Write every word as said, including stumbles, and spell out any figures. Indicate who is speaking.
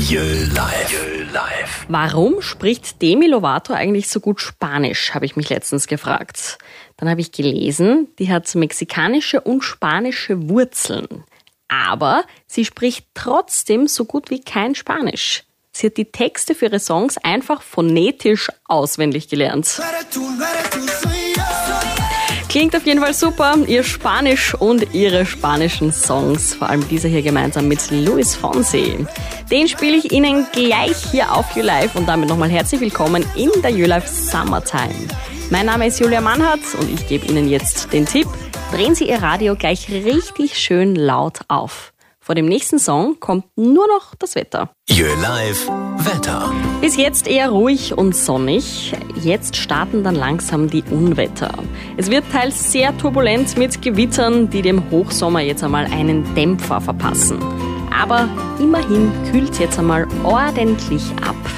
Speaker 1: Jö Live. Jö Live.
Speaker 2: Warum spricht Demi Lovato eigentlich so gut Spanisch, habe ich mich letztens gefragt. Dann habe ich gelesen, die hat mexikanische und spanische Wurzeln. Aber sie spricht trotzdem so gut wie kein Spanisch. Sie hat die Texte für ihre Songs einfach phonetisch auswendig gelernt. Klingt auf jeden Fall super, ihr Spanisch und ihre spanischen Songs, vor allem dieser hier gemeinsam mit Luis Fonsi. Den spiele ich Ihnen gleich hier auf Jö Live und damit nochmal herzlich willkommen in der Jö Live Summertime. Mein Name ist Julia Mannhardt und ich gebe Ihnen jetzt den Tipp, drehen Sie Ihr Radio gleich richtig schön laut auf. Vor dem nächsten Song kommt nur noch das Wetter.
Speaker 1: Jö Live Wetter.
Speaker 2: Bis jetzt eher ruhig und sonnig. Jetzt starten dann langsam die Unwetter. Es wird teils sehr turbulent mit Gewittern, die dem Hochsommer jetzt einmal einen Dämpfer verpassen. Aber immerhin kühlt es jetzt einmal ordentlich ab.